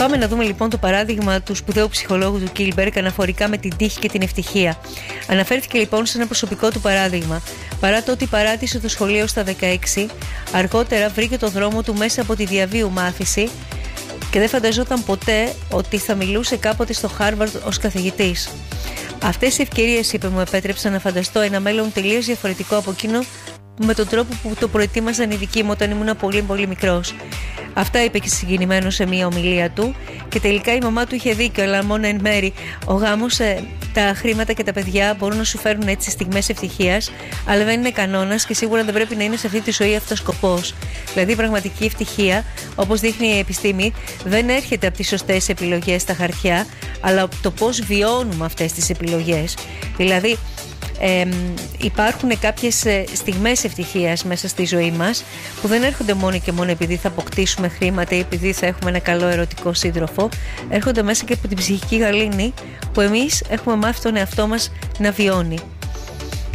Πάμε να δούμε λοιπόν το παράδειγμα του σπουδαίου ψυχολόγου του Κίλμπεργκ αναφορικά με την τύχη και την ευτυχία. Αναφέρθηκε λοιπόν σε ένα προσωπικό του παράδειγμα. Παρά το ότι παράτησε το σχολείο στα 16, αργότερα βρήκε το δρόμο του μέσα από τη διαβίου μάθηση και δεν φανταζόταν ποτέ ότι θα μιλούσε κάποτε στο Χάρβαρντ ως καθηγητής. Αυτές οι ευκαιρίες, είπε, μου επέτρεψαν να φανταστώ ένα μέλλον τελείως διαφορετικό από εκείνο με τον τρόπο που το προετοίμαζαν οι δικοί μου όταν ήμουν πολύ μικρός. Αυτά είπε και συγκινημένο σε μια ομιλία του. Και τελικά η μαμά του είχε δίκιο, αλλά μόνο εν μέρη. Ο γάμος, τα χρήματα και τα παιδιά μπορούν να σου φέρουν έτσι στιγμές ευτυχίας, αλλά δεν είναι κανόνας και σίγουρα δεν πρέπει να είναι σε αυτή τη ζωή αυτός σκοπός. Δηλαδή, η πραγματική ευτυχία, όπως δείχνει η επιστήμη, δεν έρχεται από τις σωστές επιλογές στα χαρτιά, αλλά από το πώς βιώνουμε αυτές τις επιλογές. Δηλαδή, υπάρχουν κάποιες στιγμές ευτυχίας μέσα στη ζωή μας που δεν έρχονται μόνο και μόνο επειδή θα αποκτήσουμε χρήματα ή επειδή θα έχουμε ένα καλό ερωτικό σύντροφο. Έρχονται μέσα και από την ψυχική γαλήνη που εμείς έχουμε μάθει τον εαυτό μας να βιώνει.